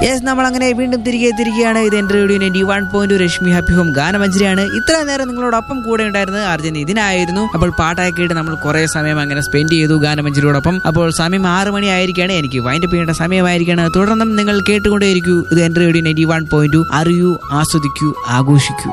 Yes, നമ്മൾ അങ്ങനെ വീണ്ടും തിരികെയാണ്. ഇത് എൻ്റെ റേഡിയോ 91.2 രശ്മി ഹാപ്പി ഹോം ഗാനമഞ്ജരിയാണ്. ഇത്ര നേരം നിങ്ങളോടൊപ്പം കൂടെ ഉണ്ടായിരുന്നത് അർജുൻ ഇതിനായിരുന്നു. അപ്പോൾ പാട്ടൊക്കെ കേട്ട് നമ്മൾ കുറെ സമയം അങ്ങനെ സ്പെൻഡ് ചെയ്തു ഗാനമഞ്ജരിയോടൊപ്പം. അപ്പോൾ സമയം 6 മണി ആയിരിക്കാണ്, എനിക്ക് വൈൻഡപ്പ് ചെയ്യേണ്ട സമയമായിരിക്കാണ്. തുടർന്നും നിങ്ങൾ കേട്ടുകൊണ്ടേയിരിക്കൂ. ഇത് എൻ്റെ റേഡിയോ 91.2. അറിയൂ, ആസ്വദിക്കൂ, ആഘോഷിക്കൂ.